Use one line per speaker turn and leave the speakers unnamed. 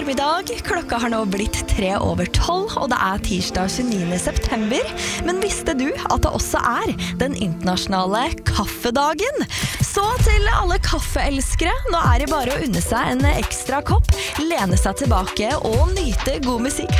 formiddag. Klokka har nå blitt 3:03, og det er tirsdag 29. september. Men visste du at det også er den internasjonale kaffedagen? Så til alle kaffeelskere, nå er det bare å unne seg en ekstra kopp, lene seg tilbake og nyte god musikk